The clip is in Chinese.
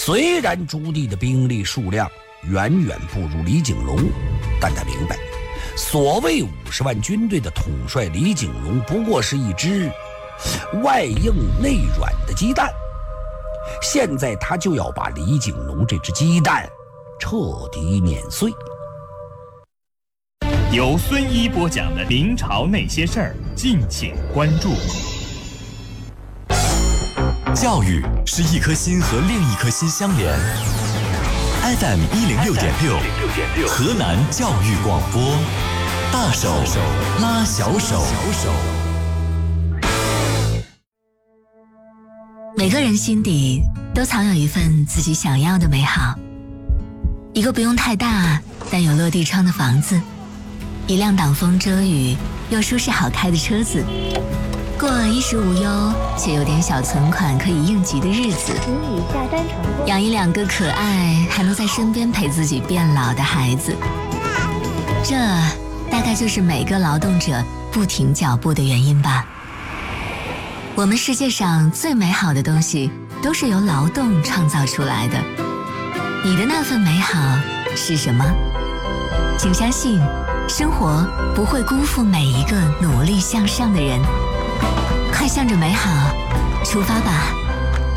虽然朱棣的兵力数量远远不如李景龙，但他明白，所谓50万军队的统帅李景龙不过是一只外硬内软的鸡蛋。现在他就要把李景龙这只鸡蛋彻底碾碎。 由孙一播讲的明朝那些事儿，敬请关注。 教育是一颗心和另一颗心相连。FM 106.6，河南教育广播，大手拉小手。 每个人心底都藏有一份自己想要的美好，一个不用太大但有落地窗的房子，一辆挡风遮雨又舒适好开的车子，过衣食无忧且有点小存款可以应急的日子，养一2个可爱还能在身边陪自己变老的孩子，这大概就是每个劳动者不停脚步的原因吧。我们世界上最美好的东西都是由劳动创造出来的，你的那份美好是什么？请相信，生活不会辜负每一个努力向上的人。快向着美好出发吧。